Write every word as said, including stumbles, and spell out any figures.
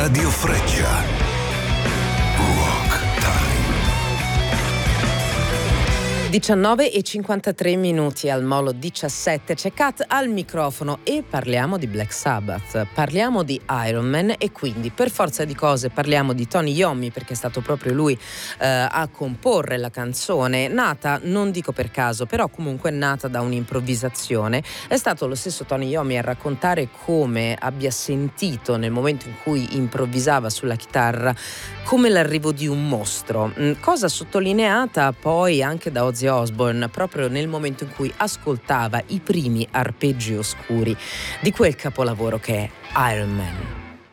Radio Freccia. Rock Time. diciannove e cinquantatré minuti al Molo diciassette, c'è Kat al microfono e parliamo di Black Sabbath, parliamo di Iron Man e quindi per forza di cose parliamo di Tony Iommi, perché è stato proprio lui eh, a comporre la canzone, nata, non dico per caso, però comunque nata da un'improvvisazione. È stato lo stesso Tony Iommi a raccontare come abbia sentito nel momento in cui improvvisava sulla chitarra come l'arrivo di un mostro, cosa sottolineata poi anche da Ozzy Osbourne proprio nel momento in cui ascoltava i primi arpeggi oscuri di quel capolavoro che è Iron Man.